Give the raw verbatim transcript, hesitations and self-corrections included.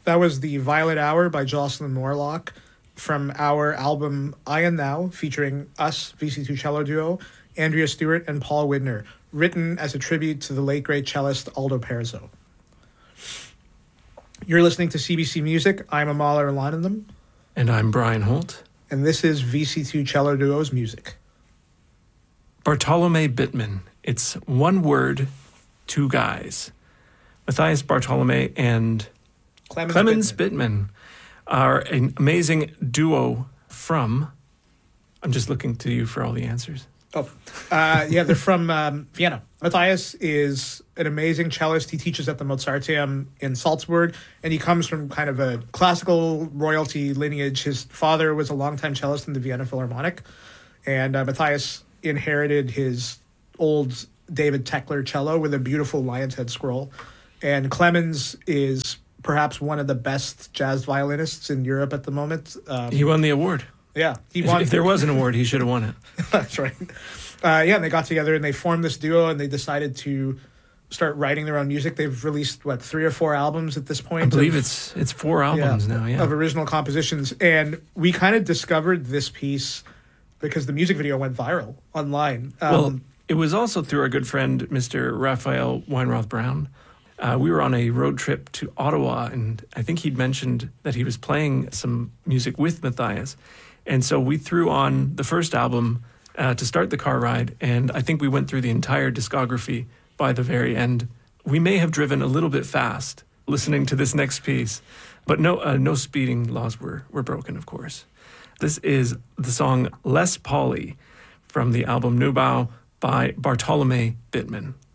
That was the Violet Hour by Jocelyn Morlock from our album I Am Now, featuring us, V C two Cello Duo, Andrea Stewart, and Paul Widner, written as a tribute to the late great cellist Aldo Perzo. You're listening to C B C Music. I'm Amal Erlanentham. And I'm Brian Holt. And this is V C two Cello Duo's music. Bartolome Bittman. It's one word, two guys. Matthias Bartolome and Clemens, Clemens Bittman. Bittman are an amazing duo from... I'm just looking to you for all the answers. Oh, uh, yeah, they're from um, Vienna. Matthias is an amazing cellist. He teaches at the Mozarteum in Salzburg, and he comes from kind of a classical royalty lineage. His father was a longtime cellist in the Vienna Philharmonic, and uh, Matthias inherited his old David Tekler cello with a beautiful lion's head scroll. And Clemens is perhaps one of the best jazz violinists in Europe at the moment. Um, he won the award. Yeah. He if, won. if there was an award, he should have won it. That's right. Uh, yeah, and they got together and they formed this duo and they decided to start writing their own music. They've released, what, three or four albums at this point? I believe of, it's it's four albums yeah, now, yeah. Of original compositions. And we kind of discovered this piece because the music video went viral online. Um, well, it was also through our good friend, Mister Raphael Weinroth Brown. Uh, we were on a road trip to Ottawa, and I think he'd mentioned that he was playing some music with Matthias. And so we threw on the first album uh, to start the car ride, and I think we went through the entire discography by the very end. We may have driven a little bit fast listening to this next piece, but no uh, no speeding laws were, were broken, of course. This is the song Les Pauli from the album Neubau by Bartolome Bittman.